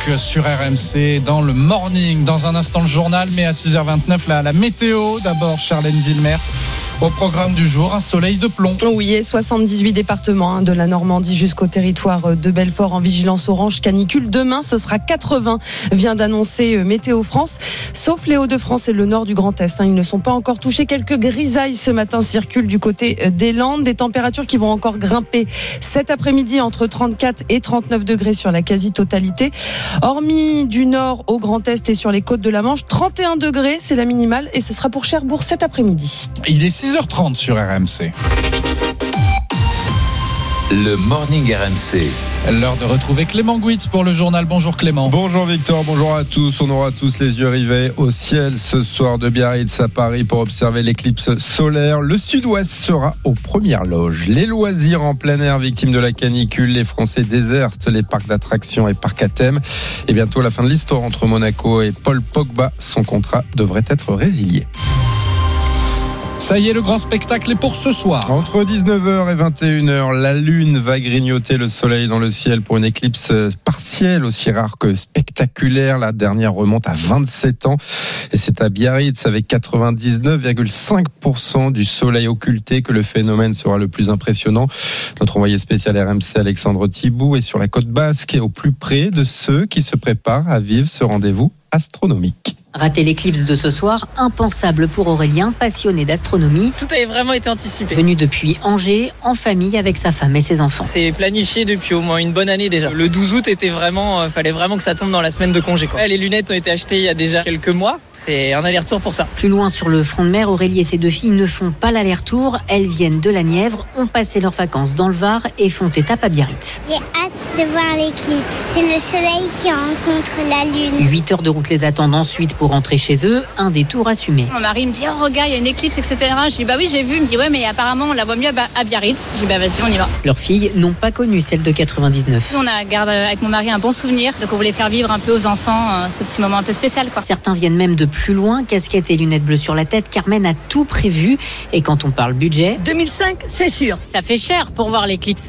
sur RMC dans le morning. Dans un instant le journal, mais à 6h29 la météo. D'abord Charlène Villemer. Au programme du jour, un soleil de plomb. Oui, et 78 départements de la Normandie jusqu'au territoire de Belfort en vigilance orange canicule. Demain, ce sera 80, vient d'annoncer Météo France. Sauf les Hauts-de-France et le nord du Grand Est. Ils ne sont pas encore touchés. Quelques grisailles ce matin circulent du côté des Landes. Des températures qui vont encore grimper cet après-midi entre 34 et 39 degrés sur la quasi-totalité. Hormis du nord au Grand Est et sur les côtes de la Manche, 31 degrés, c'est la minimale. Et ce sera pour Cherbourg cet après-midi. Il est 6h30 sur RMC. Le morning RMC. L'heure de retrouver Clément Gouitz pour le journal. Bonjour Clément. Bonjour Victor, bonjour à tous. On aura tous les yeux rivés au ciel ce soir de Biarritz à Paris pour observer l'éclipse solaire. Le sud-ouest sera aux premières loges. Les loisirs en plein air victimes de la canicule. Les Français désertent les parcs d'attractions et parcs à thème. Et bientôt la fin de l'histoire entre Monaco et Paul Pogba. Son contrat devrait être résilié. Ça y est, le grand spectacle est pour ce soir. Entre 19h et 21h, la Lune va grignoter le soleil dans le ciel pour une éclipse partielle aussi rare que spectaculaire. La dernière remonte à 27 ans. Et c'est à Biarritz, avec 99,5% du soleil occulté, que le phénomène sera le plus impressionnant. Notre envoyé spécial RMC, Alexandre Thibault, est sur la côte basque et au plus près de ceux qui se préparent à vivre ce rendez-vous astronomique. Rater l'éclipse de ce soir, impensable pour Aurélien, passionné d'astronomie. Tout avait vraiment été anticipé. Venu depuis Angers, en famille avec sa femme et ses enfants. C'est planifié depuis au moins une bonne année déjà. Le 12 août fallait vraiment que ça tombe dans la semaine de congé. Les lunettes ont été achetées il y a déjà quelques mois. C'est un aller-retour pour ça. Plus loin sur le front de mer, Aurélie et ses deux filles ne font pas l'aller-retour. Elles viennent de la Nièvre, ont passé leurs vacances dans le Var et font étape à Biarritz. J'ai hâte de voir l'éclipse. C'est le soleil qui rencontre la lune. 8 heures de route les attendent ensuite pour rentrer chez eux, un détour assumé. Mon mari me dit « Oh regarde, il y a une éclipse, etc. » Je dis « Bah oui, j'ai vu. » Il me dit « Ouais, mais apparemment on la voit mieux à Biarritz. » Je dis « Bah vas-y, on y va. » Leurs filles n'ont pas connu celle de 99. On a gardé avec mon mari un bon souvenir, donc on voulait faire vivre un peu aux enfants ce petit moment un peu spécial, quoi. Certains viennent même de plus loin, casquette et lunettes bleues sur la tête. Carmen a tout prévu. Et quand on parle budget, 2005, c'est sûr. Ça fait cher pour voir l'éclipse.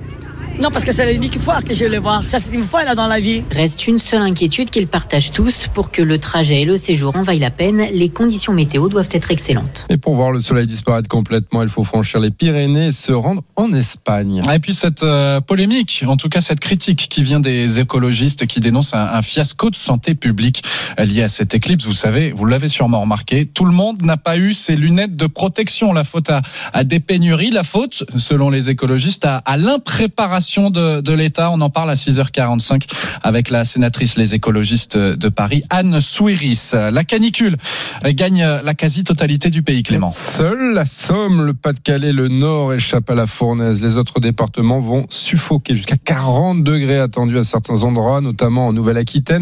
Non, parce que c'est l'unique fois que je vais le voir. Ça, c'est une fois là dans la vie. Reste une seule inquiétude qu'ils partagent tous. Pour que le trajet et le séjour en vaillent la peine, les conditions météo doivent être excellentes. Et pour voir le soleil disparaître complètement, il faut franchir les Pyrénées et se rendre en Espagne. Et puis cette polémique, en tout cas cette critique qui vient des écologistes qui dénoncent un fiasco de santé publique lié à cette éclipse. Vous savez, vous l'avez sûrement remarqué, tout le monde n'a pas eu ses lunettes de protection. La faute à des pénuries, la faute, selon les écologistes, à l'impréparation de l'État. On en parle à 6h45 avec la sénatrice Les Écologistes de Paris, Anne Souiris. La canicule gagne la quasi-totalité du pays, Clément. Seule la Somme, le Pas-de-Calais, le Nord échappent à la fournaise. Les autres départements vont suffoquer. Jusqu'à 40 degrés attendus à certains endroits, notamment en Nouvelle-Aquitaine.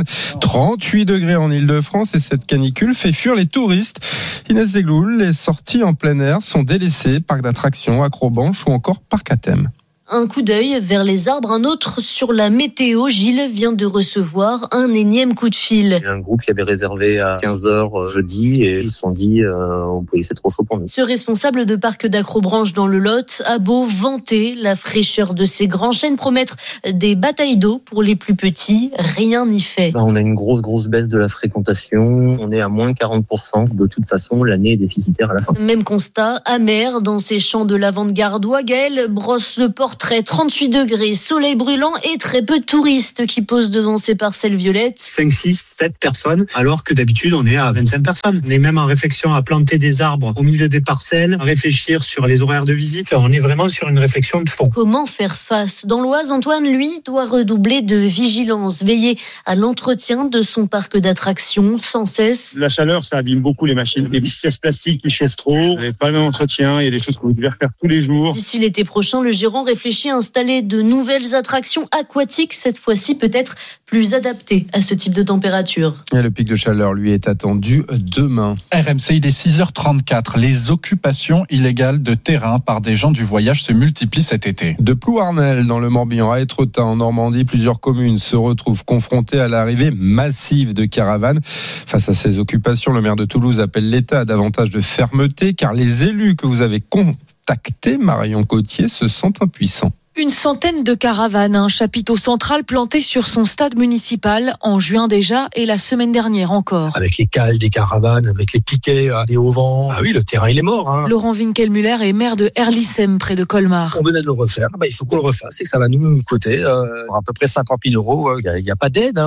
38 degrés en Île-de-France et cette canicule fait fuir les touristes. Inès Zegloul, les sorties en plein air sont délaissées. Parcs d'attractions, acrobanches ou encore parcs à thème. Un coup d'œil vers les arbres, un autre sur la météo. Gilles vient de recevoir un énième coup de fil. Il y a un groupe qui avait réservé à 15h jeudi et ils se sont dit c'est trop chaud pour nous. Ce responsable de parc d'Acrobranche dans le Lot a beau vanter la fraîcheur de ces grands chênes, promettre des batailles d'eau pour les plus petits, rien n'y fait. On a une grosse baisse de la fréquentation. On est à moins 40%. De toute façon, l'année est déficitaire à la fin. Même constat amer dans ces champs de lavande gardois. Gaël brosse le portrait. 38 degrés, soleil brûlant et très peu de touristes qui posent devant ces parcelles violettes. 5, 6, 7 personnes, alors que d'habitude on est à 25 personnes. On est même en réflexion à planter des arbres au milieu des parcelles, à réfléchir sur les horaires de visite. On est vraiment sur une réflexion de fond. Comment faire face ? Dans l'Oise, Antoine, lui, doit redoubler de vigilance, veiller à l'entretien de son parc d'attractions sans cesse. La chaleur, ça abîme beaucoup les machines. Des pièces plastiques qui chauffent trop, il n'y a pas le même entretien, il y a des choses que vous devez refaire tous les jours. D'ici l'été prochain, le gérant réfléchit à installer de nouvelles attractions aquatiques, cette fois-ci peut-être plus adaptées à ce type de température. Et le pic de chaleur, lui, est attendu demain. RMC, il est 6h34. Les occupations illégales de terrain par des gens du voyage se multiplient cet été. De Plouarnel, dans le Morbihan, à Étretat, en Normandie, plusieurs communes se retrouvent confrontées à l'arrivée massive de caravanes. Face à ces occupations, le maire de Toulouse appelle l'État à davantage de fermeté, car les élus que vous avez contactés, Marion Cottier, se sentent impuissants. Une centaine de caravanes, un chapiteau central planté sur son stade municipal en juin déjà et la semaine dernière encore. Avec les cales des caravanes, avec les piquets, les auvents. Ah oui, le terrain il est mort. Laurent Winkelmüller est maire de Erlissem près de Colmar. On venait de le refaire, il faut qu'on le refasse et que ça va nous coûter à peu près 50 000 €. Il n'y a pas d'aide,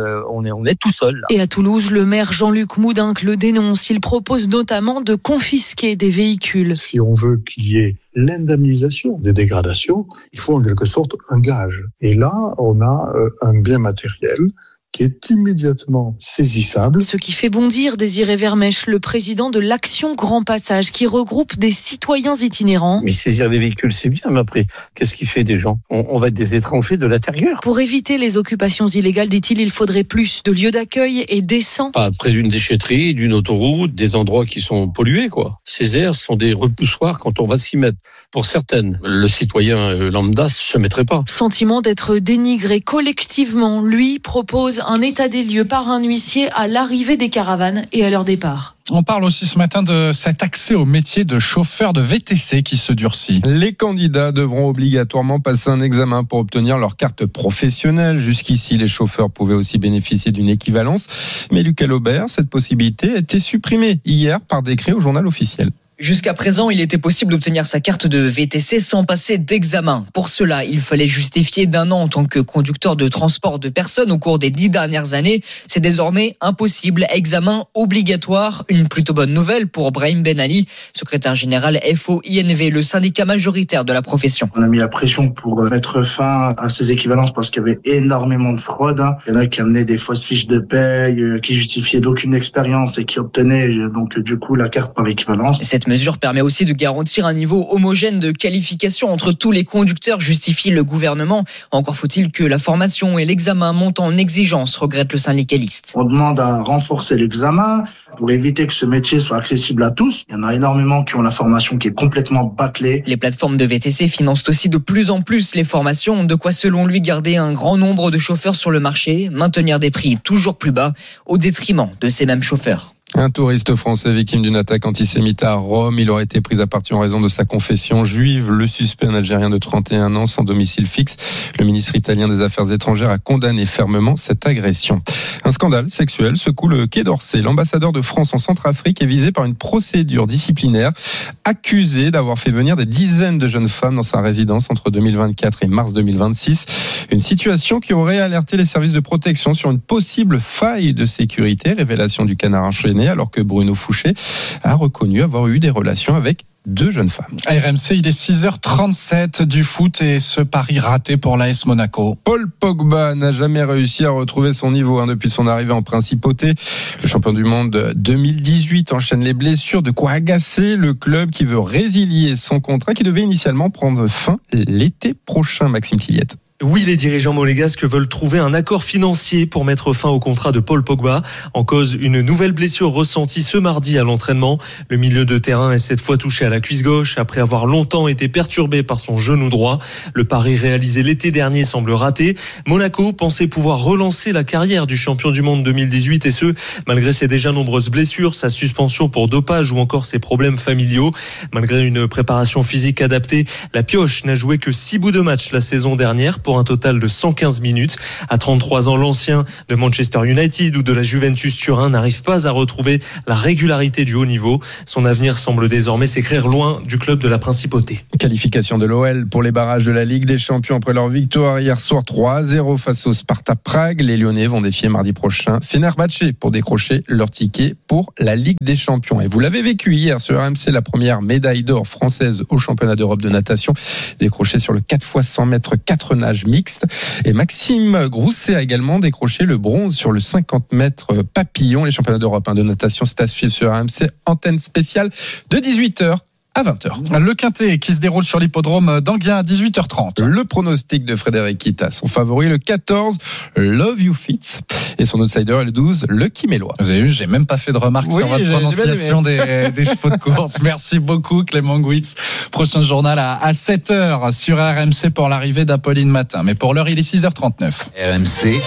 on est tout seul. Là. Et à Toulouse, le maire Jean-Luc Moudinque le dénonce. Il propose notamment de confisquer des véhicules. Si on veut qu'il y ait l'indemnisation des dégradations, il faut en quelque sorte un gage. Et là, on a un bien matériel qui est immédiatement saisissable. Ce qui fait bondir Désiré Vermèche, le président de l'Action Grand Passage, qui regroupe des citoyens itinérants. Mais saisir des véhicules, c'est bien, mais après, qu'est-ce qu'il fait des gens ? On va être des étrangers de l'intérieur. Pour éviter les occupations illégales, dit-il, il faudrait plus de lieux d'accueil et décents. Pas près d'une déchetterie, d'une autoroute, des endroits qui sont pollués, quoi. Ces aires sont des repoussoirs quand on va s'y mettre. Pour certaines, le citoyen lambda se mettrait pas. Sentiment d'être dénigré collectivement, lui propose un état des lieux par un huissier à l'arrivée des caravanes et à leur départ. On parle aussi ce matin de cet accès au métier de chauffeur de VTC qui se durcit. Les candidats devront obligatoirement passer un examen pour obtenir leur carte professionnelle. Jusqu'ici, les chauffeurs pouvaient aussi bénéficier d'une équivalence. Mais Lucas Laubert, cette possibilité a été supprimée hier par décret au journal officiel. Jusqu'à présent, il était possible d'obtenir sa carte de VTC sans passer d'examen. Pour cela, il fallait justifier d'1 an en tant que conducteur de transport de personnes au cours des 10 dernières années. C'est désormais impossible. Examen obligatoire. Une plutôt bonne nouvelle pour Brahim Ben Ali, secrétaire général FO-INV, le syndicat majoritaire de la profession. On a mis la pression pour mettre fin à ces équivalences parce qu'il y avait énormément de fraude. Il y en a qui amenaient des fausses fiches de paye, qui justifiaient d'aucune expérience et qui obtenaient donc du coup la carte par équivalence. Cette mesure permet aussi de garantir un niveau homogène de qualification entre tous les conducteurs, justifie le gouvernement. Encore faut-il que la formation et l'examen montent en exigence, regrette le syndicaliste. On demande à renforcer l'examen pour éviter que ce métier soit accessible à tous. Il y en a énormément qui ont la formation qui est complètement bâclée. Les plateformes de VTC financent aussi de plus en plus les formations, de quoi selon lui garder un grand nombre de chauffeurs sur le marché, maintenir des prix toujours plus bas au détriment de ces mêmes chauffeurs. Un touriste français victime d'une attaque antisémite à Rome. Il aurait été pris à partie en raison de sa confession juive. Le suspect, un Algérien de 31 ans, sans domicile fixe. Le ministre italien des Affaires étrangères a condamné fermement cette agression. Un scandale sexuel secoue le Quai d'Orsay. L'ambassadeur de France en Centrafrique est visé par une procédure disciplinaire, accusé d'avoir fait venir des dizaines de jeunes femmes dans sa résidence entre 2024 et mars 2026. Une situation qui aurait alerté les services de protection sur une possible faille de sécurité. Révélation du Canard enchaîné, alors que Bruno Fouché a reconnu avoir eu des relations avec 2 jeunes femmes. RMC, il est 6h37 du foot et ce pari raté pour l'AS Monaco. Paul Pogba n'a jamais réussi à retrouver son niveau depuis son arrivée en principauté. Le champion du monde 2018 enchaîne les blessures, de quoi agacer le club qui veut résilier son contrat qui devait initialement prendre fin l'été prochain. Maxime Tilliette. Oui, les dirigeants monégasques veulent trouver un accord financier pour mettre fin au contrat de Paul Pogba. En cause, une nouvelle blessure ressentie ce mardi à l'entraînement. Le milieu de terrain est cette fois touché à la cuisse gauche après avoir longtemps été perturbé par son genou droit. Le pari réalisé l'été dernier semble raté. Monaco pensait pouvoir relancer la carrière du champion du monde 2018 et ce, malgré ses déjà nombreuses blessures, sa suspension pour dopage ou encore ses problèmes familiaux. Malgré une préparation physique adaptée, la Pioche n'a joué que 6 bouts de match la saison dernière pour un total de 115 minutes. À 33 ans, l'ancien de Manchester United ou de la Juventus Turin n'arrive pas à retrouver la régularité du haut niveau. Son avenir semble désormais s'écrire loin du club de la Principauté. Qualification de l'OL pour les barrages de la Ligue des Champions après leur victoire hier soir 3-0 face au Sparta Prague. Les Lyonnais vont défier mardi prochain Fenerbahçe pour décrocher leur ticket pour la Ligue des Champions. Et vous l'avez vécu hier sur RMC, la première médaille d'or française au championnat d'Europe de natation, décrochée sur le 4x100 mètres 4 nages mixte. Et Maxime Grousset a également décroché le bronze sur le 50 mètres papillon. Les championnats d'Europe de natation, c'est à suivre sur RMC, antenne spéciale de 18h à 20h. Le Quintet qui se déroule sur l'hippodrome d'Anguien à 18h30. Le pronostic de Frédéric Kita, son favori le 14, Love You Fits, et son outsider est le 12, Lucky Mélois. Vous avez vu, j'ai même pas fait de remarques sur votre prononciation des chevaux de course. Merci beaucoup Clément Gouitz. Prochain journal à 7h sur RMC pour l'arrivée d'Apolline Matin. Mais pour l'heure, il est 6h39. RMC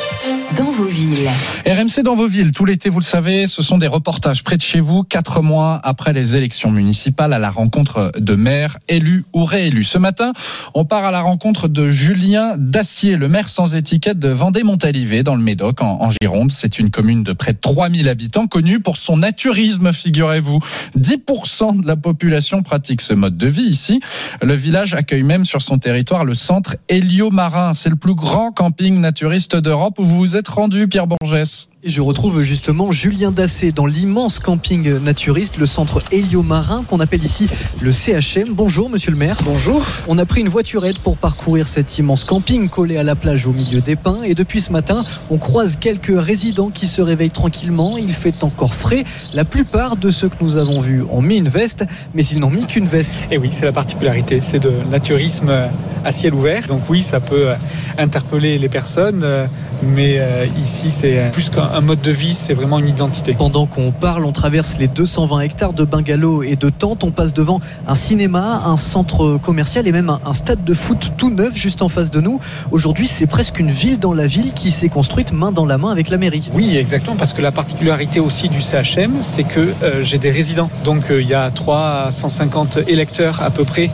dans vos villes. RMC dans vos villes, tout l'été, vous le savez, ce sont des reportages près de chez vous, 4 mois après les élections municipales, à la rencontre de maires, élus ou réélus. Ce matin, on part à la rencontre de Julien Dacier, le maire sans étiquette de Vendée-Montalivet, dans le Médoc, en Gironde. C'est une commune de près de 3000 habitants, connue pour son naturisme, figurez-vous. 10% de la population pratique ce mode de vie ici. Le village accueille même sur son territoire le centre Héliomarin. C'est le plus grand camping naturiste d'Europe où vous vous êtes rendu, Pierre Bourgès. Et je retrouve justement Julien Dacier dans l'immense camping naturiste, le centre Héliomarin, qu'on appelle ici le CHM. Bonjour monsieur le maire. Bonjour. On a pris une voiturette pour parcourir cet immense camping collé à la plage au milieu des pins. Et depuis ce matin, on croise quelques résidents qui se réveillent tranquillement. Il fait encore frais. La plupart de ceux que nous avons vus ont mis une veste, mais ils n'ont mis qu'une veste. Et oui, c'est la particularité. C'est de naturisme à ciel ouvert. Donc oui, ça peut interpeller les personnes, mais ici c'est plus qu'un mode de vie, c'est vraiment une identité. Pendant qu'on parle, on traverse les 220 hectares de bungalows et de tentes. On passe devant un cinéma, un centre commercial et même un stade de foot tout neuf juste en face de nous. Aujourd'hui, c'est presque une ville dans la ville qui s'est construite main dans la main avec la mairie. Oui, exactement, parce que la particularité aussi du CHM, c'est que j'ai des résidents. Donc il y a 350 électeurs à peu près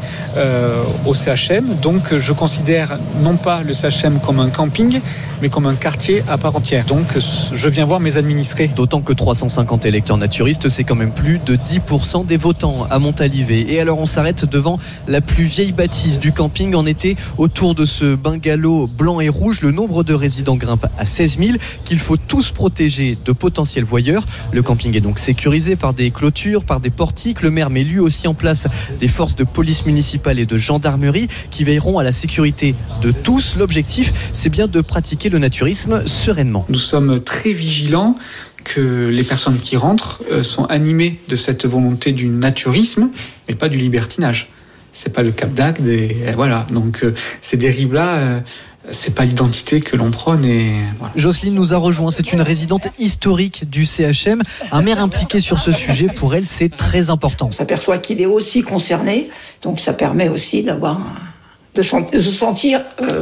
au CHM. Donc je considère non pas le CHM comme un camping, mais comme un quartier à part entière. Donc je viens voir mes administrés. D'autant que 350 électeurs naturistes, c'est quand même plus de 10% des votants à Montalivet. Et alors on s'arrête devant la plus vieille bâtisse du camping. En été, autour de ce bungalow blanc et rouge, le nombre de résidents grimpe à 16 000 qu'il faut tous protéger de potentiels voyeurs. Le camping est donc sécurisé par des clôtures, par des portiques. Le maire met lui aussi en place des forces de police municipale et de gendarmerie qui veilleront à la sécurité de tous. L'objectif, c'est bien de pratiquer le naturisme sereinement. Nous sommes très vigilants que les personnes qui rentrent sont animées de cette volonté du naturisme, mais pas du libertinage. C'est pas le Cap d'Agde, et voilà. Donc ces dérives-là, c'est pas l'identité que l'on prône. Et voilà. Jocelyne nous a rejoint. C'est une résidente historique du CHM. Un maire impliqué sur ce sujet, pour elle, c'est très important. On s'aperçoit qu'il est aussi concerné, donc ça permet aussi d'avoir de se sentir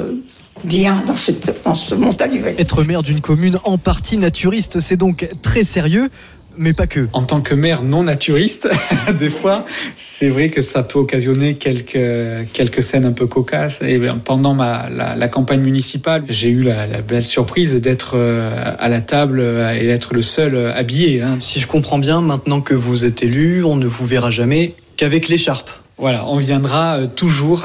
bien dans ce Montalivet. Être maire d'une commune en partie naturiste, c'est donc très sérieux. Mais pas que. En tant que maire non naturiste, des fois, c'est vrai que ça peut occasionner quelques scènes un peu cocasses. Et pendant la campagne municipale, j'ai eu la belle surprise d'être à la table et d'être le seul habillé. Si je comprends bien, maintenant que vous êtes élu, on ne vous verra jamais qu'avec l'écharpe. Voilà, on viendra toujours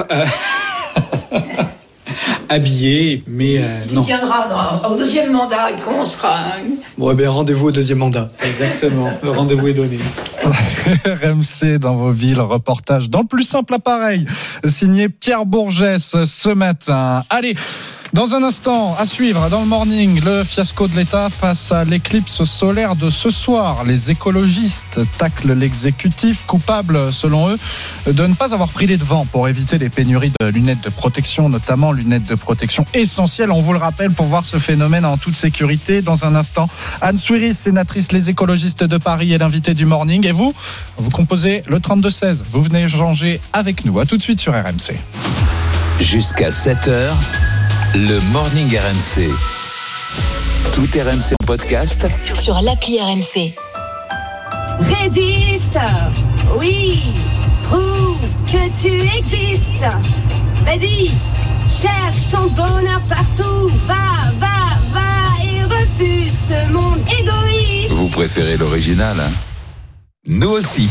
habillé, mais non. Il viendra au deuxième mandat, il commencera. Bon, eh bien, rendez-vous au deuxième mandat. Exactement, le rendez-vous est donné. RMC dans vos villes, reportage dans le plus simple appareil, signé Pierre Bourgès ce matin. Allez, dans un instant, à suivre dans le morning, le fiasco de l'État face à l'éclipse solaire de ce soir. Les écologistes taclent l'exécutif, coupable, selon eux, de ne pas avoir pris les devants pour éviter les pénuries de lunettes de protection, notamment lunettes de protection essentielles, on vous le rappelle, pour voir ce phénomène en toute sécurité. Dans un instant, Anne Souiris, sénatrice Les Écologistes de Paris, est l'invitée du morning. Et vous composez le 32-16. Vous venez échanger avec nous. À tout de suite sur RMC. Jusqu'à 7h. Le Morning RMC. Tout RMC en podcast sur l'appli RMC. Résiste, oui, prouve que tu existes. Vas-y, cherche ton bonheur partout. Va et refuse ce monde égoïste. Vous préférez l'original, hein? Nous aussi.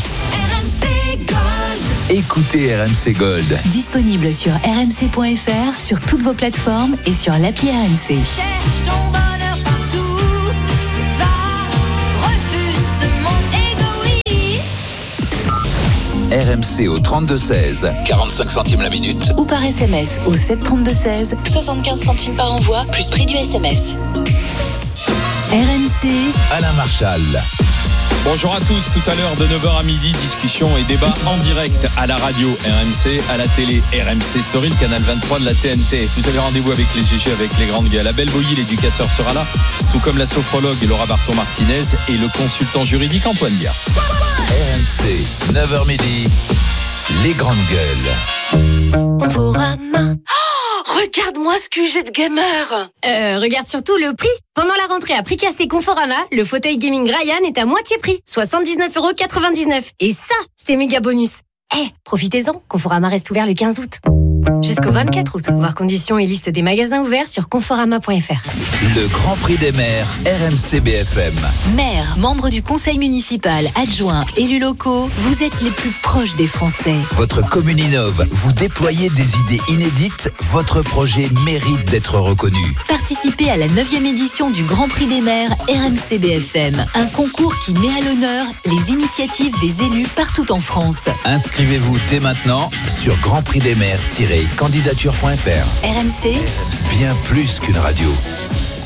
Écoutez RMC Gold. Disponible sur rmc.fr, sur toutes vos plateformes et sur l'appli RMC. Cherche ton bonheur partout. Va, refuse ce monde égoïste. RMC au 32-16, 45 centimes la minute. Ou par SMS au 732-16, 75 centimes par envoi, plus prix du SMS. RMC. Alain Marchal. Bonjour à tous, tout à l'heure de 9h à midi, discussion et débat en direct à la radio RMC, à la télé RMC Story, le canal 23 de la TNT. Vous avez rendez-vous avec les GG, avec les grandes gueules. Abel Boilly, l'éducateur, sera là, tout comme la sophrologue Laura Barton-Martinez et le consultant juridique Antoine Biard. RMC, 9h midi, les grandes gueules. Conforama. Oh, Regarde-moi ce QG de gamer. Regarde surtout le prix. Pendant la rentrée à prix cassé Conforama, le fauteuil gaming Ryan est à moitié prix, 79,99 €. Et ça, c'est méga bonus. Profitez-en, Conforama reste ouvert le 15 août. Jusqu'au 24 août. Voir conditions et liste des magasins ouverts sur conforama.fr. Le Grand Prix des maires, RMC BFM. Maire, membre du conseil municipal, adjoint, élus locaux, vous êtes les plus proches des Français. Votre commune innove, vous déployez des idées inédites, votre projet mérite d'être reconnu. Participez à la 9e édition du Grand Prix des maires RMC BFM, un concours qui met à l'honneur les initiatives des élus partout en France. Inscrivez-vous dès maintenant sur grandprixdesmaires-candidature.fr. RMC, bien plus qu'une radio.